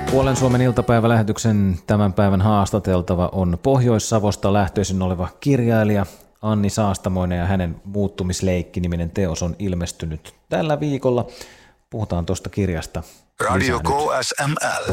Puolen Suomen iltapäivälähetyksen tämän päivän haastateltava on Pohjois-Savosta lähtöisin oleva kirjailija Anni Saastamoinen ja hänen Muuttumisleikki-niminen teos on ilmestynyt tällä viikolla. Puhutaan tuosta kirjasta. Radio KSML.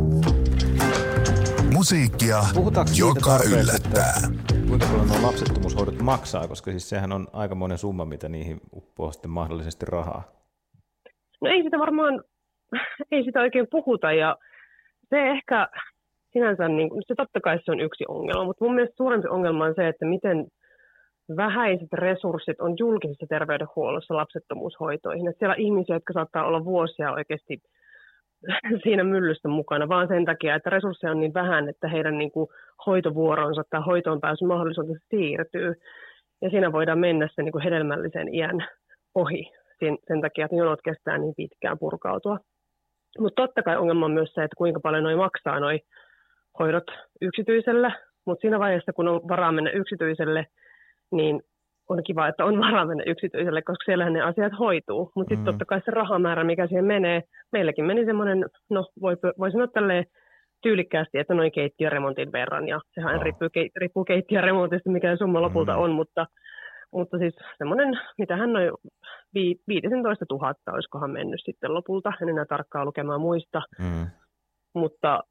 Musiikkia, joka yllättää. Kuinka paljon nuo lapsettomuushoidot maksaa, koska siis sehän on aikamoinen summa, mitä niihin uppoaa sitten mahdollisesti rahaa. No ei sitä oikein puhuta ja se ehkä sinänsä, se totta kai se on yksi ongelma, mutta mun mielestä suurempi ongelma on se, että miten vähäiset resurssit on julkisessa terveydenhuollossa lapsettomuushoitoihin. Että siellä on ihmisiä, jotka saattaa olla vuosia oikeasti siinä myllyssä mukana, vaan sen takia, että resursseja on niin vähän, että heidän hoitovuoronsa tai hoitoon pääsyn mahdollisuutensa siirtyy. Ja siinä voidaan mennä sen hedelmällisen iän ohi sen takia, että jonot kestää niin pitkään purkautua. Mutta totta kai ongelma on myös se, että kuinka paljon noi maksaa noi hoidot yksityisellä, mutta siinä vaiheessa, kun on varaa mennä yksityiselle, niin on kiva, että on varaa mennä yksityiselle, koska siellähän ne asiat hoituu. Mutta sitten totta kai se rahamäärä, mikä siihen menee, meilläkin meni semmoinen, voi sanoa tälleen tyylikkäästi, että noin keittiöremontin verran, ja sehän riippuu keittiöremontista, mikä summa lopulta on, mutta siis semmoinen, mitähän noin 15 000 olisikohan mennyt sitten lopulta, en enää tarkkaan lukemaan muista. Mutta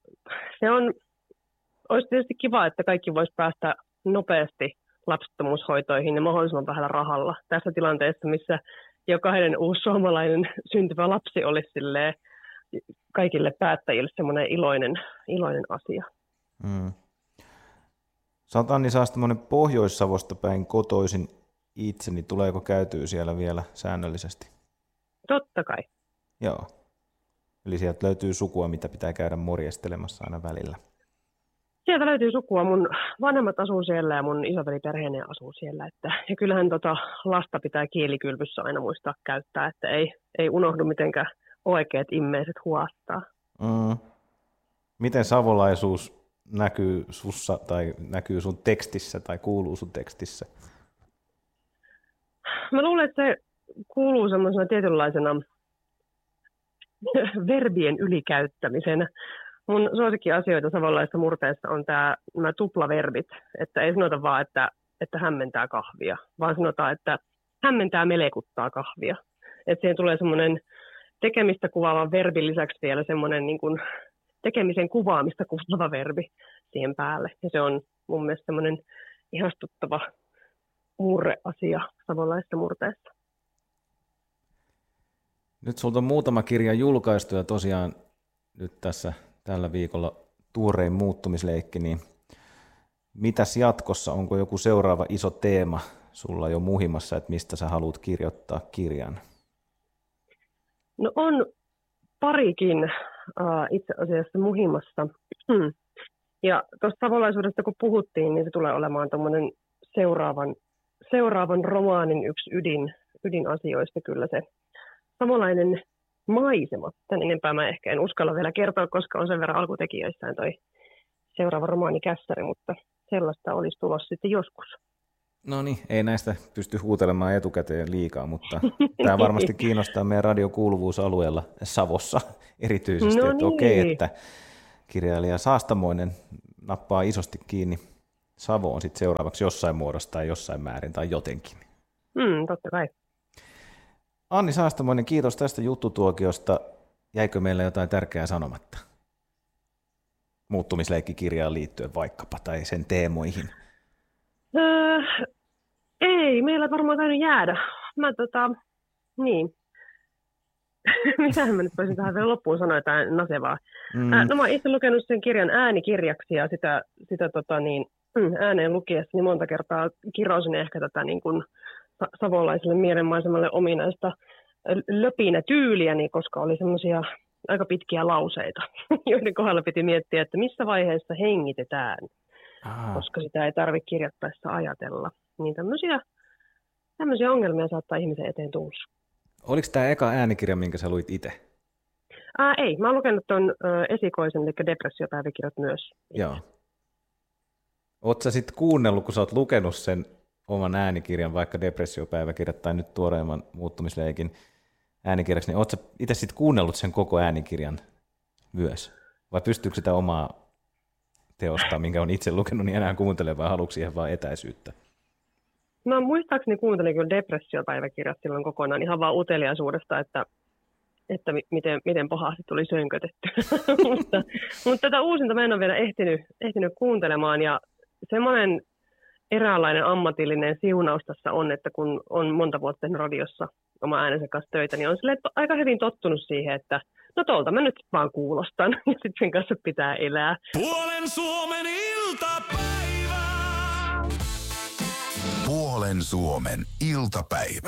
olisi tietysti kiva, että kaikki voisi päästä nopeasti lapsettomuushoitoihin ja mahdollisimman vähällä rahalla. Tässä tilanteessa, missä jokainen uusi suomalainen syntyvä lapsi olisi kaikille päättäjille semmoinen iloinen asia. Sä oot Anni Saastamoinen Pohjois-Savosta päin kotoisin itse, niin tuleeko käytyä siellä vielä säännöllisesti? Totta kai. Joo. Eli sieltä löytyy sukua, mitä pitää käydä morjestelemassa aina välillä. Sieltä löytyy sukua. Mun vanhemmat asuu siellä ja mun isoveli perheeneen asuu siellä. Ja kyllähän lasta pitää kielikylpyssä aina muistaa käyttää, että ei unohdu mitenkään oikeat immeiset huostaa. Miten savolaisuus näkyy sussa tai näkyy sun tekstissä tai kuuluu sun tekstissä? Mä luulen, että se kuuluu semmoisena tietynlaisena verbien ylikäyttämisenä. Mun suosikkiasioita savolaisessa murteessa on nämä tuplaverbit, että ei sanota vaan, että hämmentää kahvia, vaan sanotaan, että hämmentää melekuttaa kahvia. Että siihen tulee semmoinen tekemistä kuvaavan verbin lisäksi vielä semmoinen niin kuin tekemisen kuvaamista kuvaava verbi siihen päälle. Ja se on mun mielestä semmoinen ihastuttava murreasia savolaisessa murteessa. Nyt sulta on muutama kirja julkaistu ja tosiaan nyt tällä viikolla tuorein muuttumisleikki, niin mitäs jatkossa? Onko joku seuraava iso teema sulla jo muhimassa, että mistä sä haluat kirjoittaa kirjan? No on parikin itse asiassa muhimassa. Ja tuosta savolaisuudesta kun puhuttiin, niin se tulee olemaan tuommoinen seuraavan romaanin yksi ydinasioista kyllä se savolainen maisema. Tän enempää mä ehkä en uskalla vielä kertoa, koska on sen verran alkutekijöissään toi seuraava romaani Kässäri, mutta sellaista olisi tulossa sitten joskus. No niin, ei näistä pysty huutelemaan etukäteen liikaa, mutta tämä varmasti kiinnostaa meidän radiokuuluvuusalueella Savossa erityisesti, no että niin. okei, että kirjailija Saastamoinen nappaa isosti kiinni Savoon sitten seuraavaksi jossain muodossa tai jossain määrin tai jotenkin. Totta kai. Anni Saastamoinen, kiitos tästä juttutuokiosta. Jäikö meillä jotain tärkeää sanomatta? Muuttumisleikkikirjaan liittyen vaikkapa tai sen teemoihin? Ei, meillä varmaan tainnut jäädä. Niin. Mitähän mä nyt voisin tähän vielä loppuun sanoa jotain nasevaa. No mä oon itse lukenut sen kirjan äänikirjaksi ja sitä ääneen lukiessa niin monta kertaa kirosin ehkä tätä niin kuin savolaiselle mielenmaisemalle ominaista löpinätyyliäni, koska oli semmoisia aika pitkiä lauseita, joiden kohdalla piti miettiä, että missä vaiheessa hengitetään, koska sitä ei tarvitse kirjoittaessa ajatella. Niin tämmöisiä ongelmia saattaa ihmisen eteen tulla. Oliko tämä eka äänikirja, minkä sä luit itse? Ei, mä oon lukenut tuon esikoisen, eli depressiopäiväkirjat myös. Joo. Ootko sä sitten kuunnellut, kun sä oot lukenut sen oman äänikirjan, vaikka depressiopäiväkirjat tai nyt tuoreimman muuttumisleikin äänikirjaksi, niin ootko sä itse sitten kuunnellut sen koko äänikirjan myös? Vai pystyykö sitä omaa teosta, minkä on itse lukenut, niin enää kuuntelemaan, vai haluatko siihen vaan etäisyyttä? Mä muistaakseni kuuntelin kyllä depressiopäiväkirjat silloin kokonaan ihan vaan uteliaisuudesta, että miten pahasti tuli sönkötetty. mutta tätä uusinta mä en ole vielä ehtinyt kuuntelemaan, ja semmoinen eräänlainen ammatillinen siunaus tässä on, että kun on monta vuotta tehnyt radiossa oma äänensä kanssa töitä, niin on aika hyvin tottunut siihen, että no tuolta mä nyt vaan kuulostan, ja sitten sen kanssa pitää elää. Puolen Suomen iltapäivä! Puolen Suomen iltapäivä.